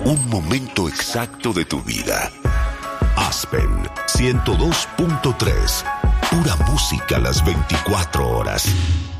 un momento exacto de tu vida. Aspen 102.3. Pura música las 24 horas.